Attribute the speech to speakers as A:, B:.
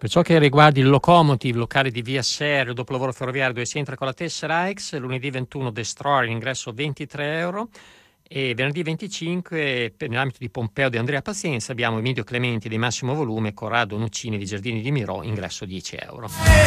A: Per ciò che riguarda il Locomotive, locale di via Serio, dopo lavoro ferroviario, dove si entra con la tessera X, lunedì 21 Destroyer, ingresso 23 euro, e venerdì 25, nell'ambito di Pompeo di Andrea Pazienza, abbiamo Emilio Clementi di Massimo Volume, Corrado Nuccini di Giardini di Mirò, ingresso 10 euro.